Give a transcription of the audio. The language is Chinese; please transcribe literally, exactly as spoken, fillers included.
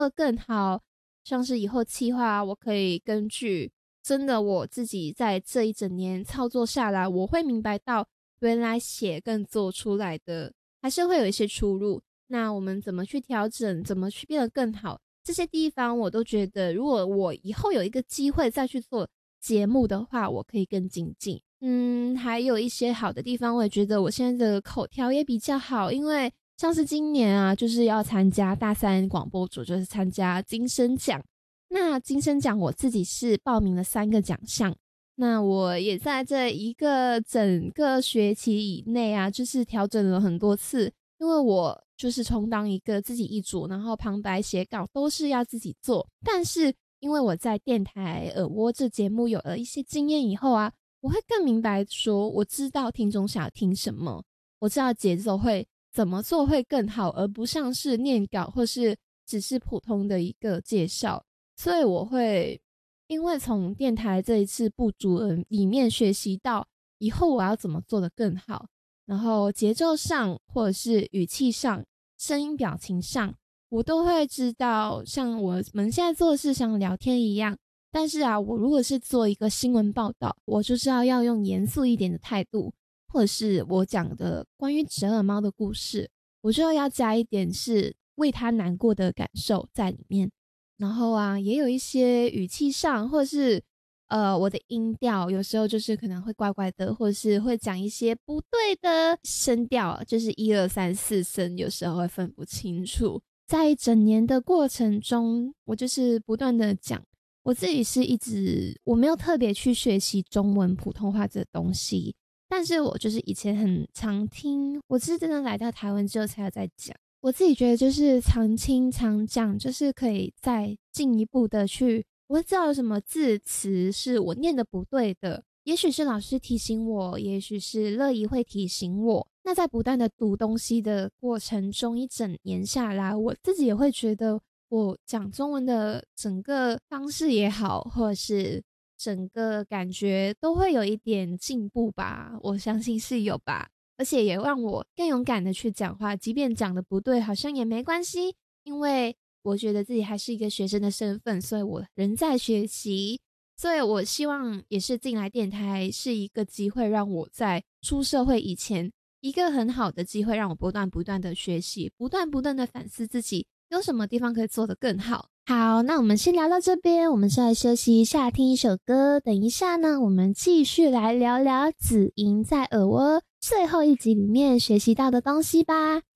更好，像是以后企划我可以根据真的我自己在这一整年操作下来，我会明白到原来写跟做出来的还是会有一些出入，那我们怎么去调整，怎么去变得更好，这些地方我都觉得如果我以后有一个机会再去做节目的话，我可以更精进。嗯，还有一些好的地方，我也觉得我现在的口条也比较好，因为像是今年啊，就是要参加大三广播组，就是参加金声奖。那金声奖我自己是报名了三个奖项，那我也在这一个整个学期以内啊，就是调整了很多次，因为我就是充当一个自己一组，然后旁白写稿都是要自己做，但是因为我在电台耳蜗这节目有了一些经验以后啊，我会更明白说我知道听众想要听什么，我知道节奏会怎么做会更好，而不像是念稿或是只是普通的一个介绍。所以我会因为从电台这一次不足人里面学习到以后我要怎么做得更好，然后节奏上或者是语气上声音表情上我都会知道，像我们现在做的是像聊天一样，但是啊我如果是做一个新闻报道，我就是要要用严肃一点的态度，或者是我讲的关于折耳猫的故事，我就要加一点是为他难过的感受在里面，然后啊也有一些语气上或者是呃我的音调有时候就是可能会怪怪的，或者是会讲一些不对的声调，就是一二三四声有时候会分不清楚。在一整年的过程中，我就是不断的讲，我自己是一直我没有特别去学习中文普通话这东西，但是我就是以前很常听，我是真的来到台湾之后才有在讲。我自己觉得就是常听常讲，就是可以再进一步的去，我会知道有什么字词是我念的不对的，也许是老师提醒我，也许是乐怡会提醒我。那在不断的读东西的过程中，一整年下来，我自己也会觉得我讲中文的整个方式也好，或者是整个感觉都会有一点进步吧，我相信是有吧。而且也让我更勇敢的去讲话，即便讲的不对好像也没关系，因为我觉得自己还是一个学生的身份，所以我仍在学习。所以我希望也是进来电台是一个机会，让我在出社会以前一个很好的机会，让我不断不断的学习，不断不断的反思自己有什么地方可以做得更好。好，那我们先聊到这边，我们先来休息一下，听一首歌。等一下呢，我们继续来聊聊子莹在耳蜗最后一集里面学习到的东西吧。